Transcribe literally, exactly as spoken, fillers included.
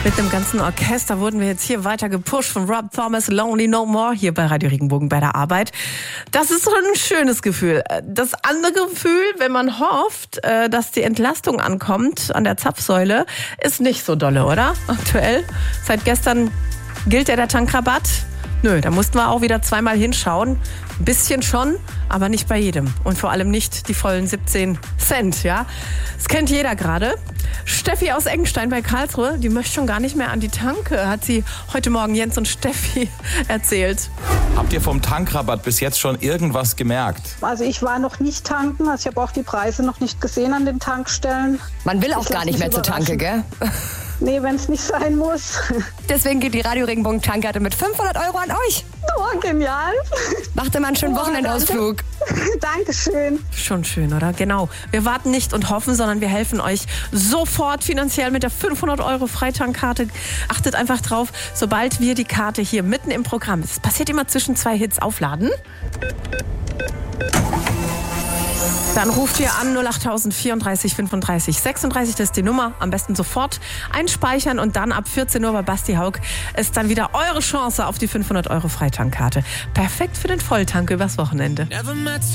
Mit dem ganzen Orchester wurden wir jetzt hier weiter gepusht von Rob Thomas, Lonely No More, hier bei Radio Regenbogen bei der Arbeit. Das ist schon ein schönes Gefühl. Das andere Gefühl, wenn man hofft, dass die Entlastung ankommt an der Zapfsäule, ist nicht so dolle, oder? Aktuell. Seit gestern gilt ja der Tankrabatt. Nö, da mussten wir auch wieder zweimal hinschauen. Ein bisschen schon, aber nicht bei jedem. Und vor allem nicht die vollen siebzehn Cent, ja. Das kennt jeder gerade. Steffi aus Engenstein bei Karlsruhe, die möchte schon gar nicht mehr an die Tanke, hat sie heute Morgen Jens und Steffi erzählt. Habt ihr vom Tankrabatt bis jetzt schon irgendwas gemerkt? Also ich war noch nicht tanken, also ich habe auch die Preise noch nicht gesehen an den Tankstellen. Man will auch Ich gar lass nicht mich mehr zur Tanke, gell? Nee, wenn es nicht sein muss. Deswegen geht die Radio Regenbogen Tankkarte mit fünfhundert Euro an euch. Oh, genial. Macht immer einen schönen Oh, Wochenendausflug. Dankeschön. Schon schön, oder? Genau. Wir warten nicht und hoffen, sondern wir helfen euch sofort finanziell mit der fünfhundert Euro Freitankkarte. Achtet einfach drauf, sobald wir die Karte hier mitten im Programm, es passiert immer zwischen zwei Hits, aufladen. Dann ruft ihr an null acht vierunddreißig fünfunddreißig sechsunddreißig, das ist die Nummer. Am besten sofort einspeichern und dann ab vierzehn Uhr bei Basti Haug ist dann wieder eure Chance auf die fünfhundert Euro Freitankkarte. Perfekt für den Volltank übers Wochenende.